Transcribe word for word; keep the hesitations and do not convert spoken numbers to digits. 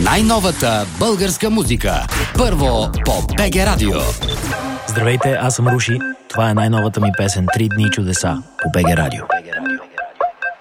Най-новата българска музика. Първо по БГ Радио. Здравейте, аз съм Руши. Това е най-новата ми песен «Три дни чудеса» по БГ Радио.